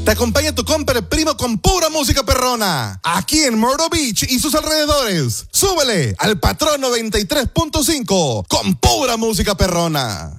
Te acompaña tu compa el primo con pura música perrona. Aquí en Myrtle Beach y sus alrededores. Súbele al Patrón 93.5 con pura música perrona.